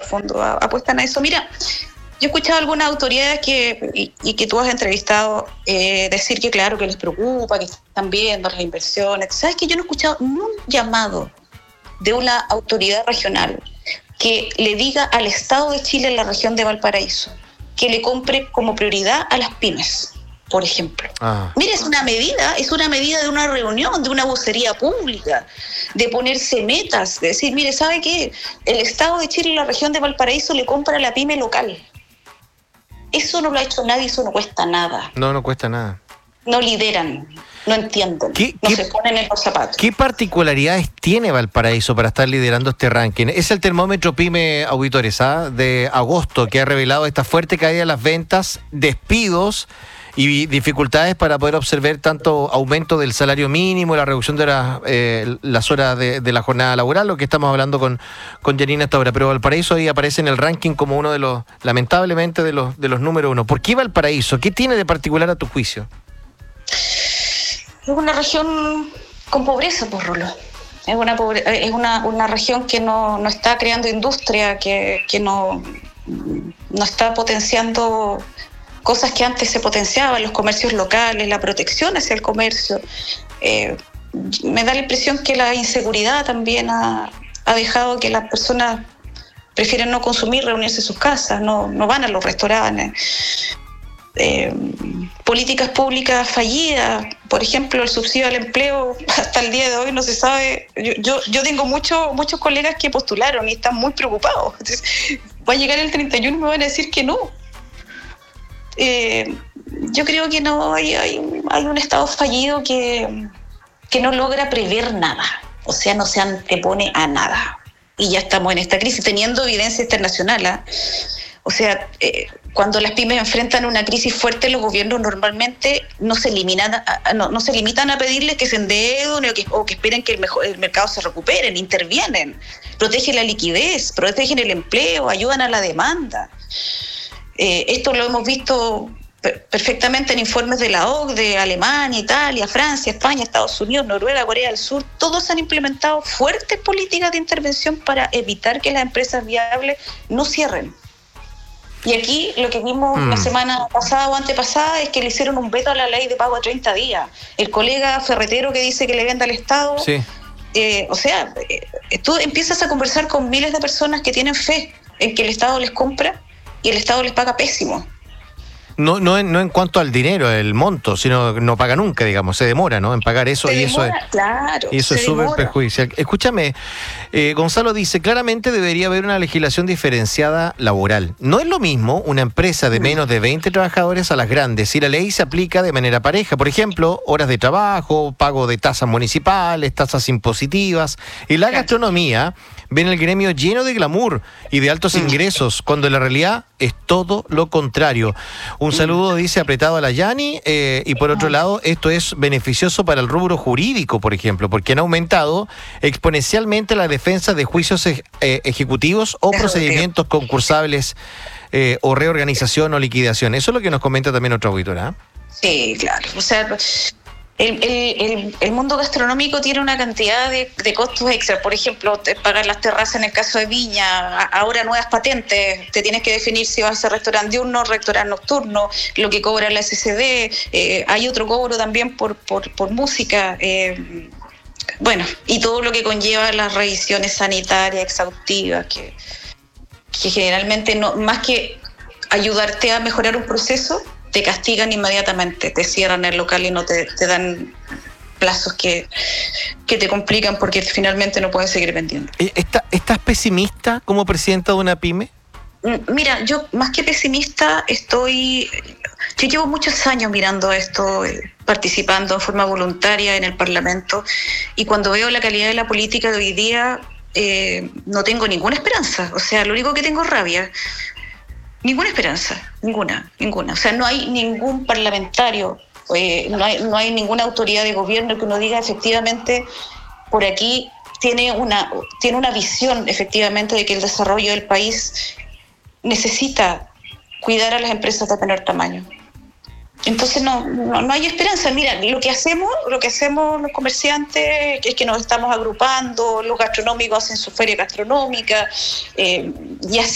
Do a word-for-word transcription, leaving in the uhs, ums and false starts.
fondo apuestan a eso. Mira, yo he escuchado a algunas autoridades que, y, y que tú has entrevistado eh, decir que claro, que les preocupa, que están viendo las inversiones. ¿Sabes que yo no he escuchado ni un llamado de una autoridad regional que le diga al Estado de Chile en la región de Valparaíso que le compre como prioridad a las pymes, por ejemplo? Ah. Mira, es una medida, es una medida de una reunión, de una vocería pública, de ponerse metas, de decir, mire, ¿sabe qué? El Estado de Chile en la región de Valparaíso le compra a la pyme local. Eso no lo ha hecho nadie, eso no cuesta nada. No, no cuesta nada. No lideran, no entienden, ¿Qué, no qué, se ponen en los zapatos. ¿Qué particularidades tiene Valparaíso para estar liderando este ranking? Es el termómetro PYME Auditores, ¿ah? de agosto, que ha revelado esta fuerte caída de las ventas, despidos y dificultades para poder observar tanto aumento del salario mínimo, la reducción de la, eh, las horas de, de la jornada laboral, lo que estamos hablando con, con Janina hasta ahora. Pero Valparaíso ahí aparece en el ranking como uno de los, lamentablemente, de los, de los número uno. ¿Por qué Valparaíso? ¿Qué tiene de particular a tu juicio? Es una región con pobreza, por Rulo. Es una pobre, es una, una región que no, no está creando industria, que, que no, no está potenciando cosas que antes se potenciaban, los comercios locales, la protección hacia el comercio. Eh, me da la impresión que la inseguridad también ha, ha dejado que las personas prefieren no consumir, reunirse en sus casas, no, no van a los restaurantes. Eh, políticas públicas fallidas, por ejemplo, el subsidio al empleo, hasta el día de hoy no se sabe. Yo, yo, yo tengo muchos muchos colegas que postularon y están muy preocupados. Entonces, va a llegar el treinta y uno y me van a decir que no. Eh, yo creo que no hay, hay, hay un Estado fallido que, que no logra prever nada, o sea, no se antepone a nada. Y ya estamos en esta crisis, teniendo evidencia internacional, ¿eh? O sea, eh, cuando las pymes enfrentan una crisis fuerte, los gobiernos normalmente no se eliminan, a, a, no, no se limitan a pedirles que se endeuden o que, o que esperen que el, mejor, el mercado se recupere, intervienen, protegen la liquidez, protegen el empleo, ayudan a la demanda. Eh, esto lo hemos visto per- perfectamente en informes de la O C D E, Alemania, Italia, Francia, España, Estados Unidos, Noruega, Corea del Sur. Todos han implementado fuertes políticas de intervención para evitar que las empresas viables no cierren. Y aquí lo que vimos mm. la semana pasada o antepasada es que le hicieron un veto a la ley de pago a treinta días. El colega ferretero que dice que le venda al Estado, sí. eh, o sea, eh, tú empiezas a conversar con miles de personas que tienen fe en que el Estado les compra y el Estado les paga pésimo. No, no, en, no en cuanto al dinero, el monto, sino no paga nunca, digamos, se demora, ¿no? En pagar eso, se y demora, eso es, claro, y eso es súper perjudicial. Escúchame, eh, Gonzalo dice, claramente debería haber una legislación diferenciada laboral. No es lo mismo una empresa de menos de veinte trabajadores a las grandes, si la ley se aplica de manera pareja. Por ejemplo, horas de trabajo, pago de tasas municipales, tasas impositivas. Y la gastronomía ven el gremio lleno de glamour y de altos ingresos, cuando la realidad es todo lo contrario. Un saludo, dice, apretado a la Yani, eh, y por otro lado, esto es beneficioso para el rubro jurídico, por ejemplo, porque han aumentado exponencialmente la defensa de juicios eh, ejecutivos o procedimientos concursables eh, o reorganización o liquidación. Eso es lo que nos comenta también otra auditora. Sí, claro. O sea, El, el, el, el mundo gastronómico tiene una cantidad de, de costos extra. Por ejemplo, pagar las terrazas en el caso de Viña, ahora nuevas patentes, te tienes que definir si vas a ser restaurante diurno o restaurante nocturno, lo que cobra la S C D, eh, hay otro cobro también por, por, por música, eh, bueno, y todo lo que conlleva las revisiones sanitarias exhaustivas, que, que generalmente no, más que ayudarte a mejorar un proceso, te castigan inmediatamente, te cierran el local y no te, te dan plazos que, que te complican porque finalmente no puedes seguir vendiendo. ¿Está, ¿Estás pesimista como presidenta de una pyme? Mira, yo más que pesimista estoy... Yo llevo muchos años mirando esto, participando en forma voluntaria en el Parlamento, y cuando veo la calidad de la política de hoy día, eh, no tengo ninguna esperanza. O sea, lo único que tengo es rabia. Ninguna esperanza, ninguna, ninguna. O sea, no hay ningún parlamentario, eh, no hay, no hay ninguna autoridad de gobierno que uno diga efectivamente por aquí tiene una, tiene una visión efectivamente de que el desarrollo del país necesita cuidar a las empresas de menor tamaño. Entonces no, no, no hay esperanza. Mira, lo que hacemos, lo que hacemos los comerciantes es que nos estamos agrupando, los gastronómicos hacen su feria gastronómica, eh, y así